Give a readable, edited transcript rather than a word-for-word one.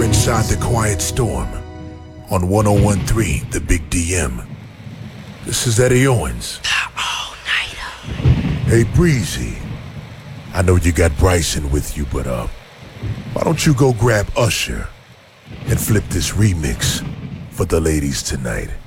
inside the Quiet Storm on 1013 The Big DM. This is Eddie Owens. Hey, Breezy. I know you got Bryson with you, but why don't you go grab Usher and flip this remix for the ladies tonight?